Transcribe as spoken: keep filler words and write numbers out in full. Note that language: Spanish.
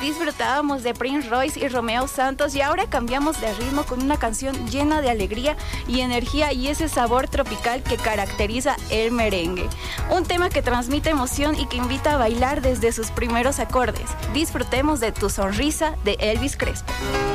disfrutábamos de Prince Royce y Romeo Santos y ahora cambiamos de ritmo con una canción llena de alegría y energía y ese sabor tropical que caracteriza el merengue. Un tema que transmite emoción y que invita a bailar desde sus primeros acordes. Disfrutemos de Tu Sonrisa de Elvis Crespo.